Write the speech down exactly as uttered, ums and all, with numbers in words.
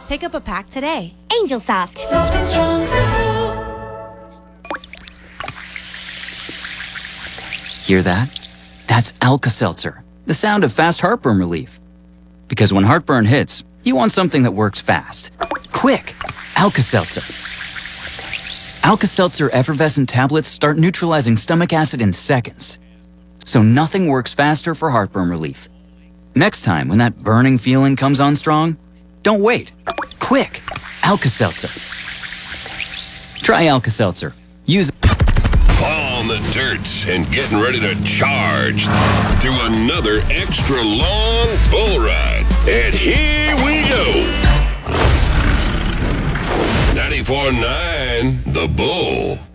Pick up a pack today. Angel Soft. Soft and strong, simple. Hear that? That's Alka-Seltzer, the sound of fast heartburn relief. Because when heartburn hits, you want something that works fast. Quick! Alka-Seltzer. Alka-Seltzer effervescent tablets start neutralizing stomach acid in seconds. So nothing works faster for heartburn relief. Next time when that burning feeling comes on strong, don't wait. Quick! Alka-Seltzer. Try Alka-Seltzer. Use it. On the dirt and getting ready to charge through another extra long bull ride. And here we go. ninety-four point nine The Bull.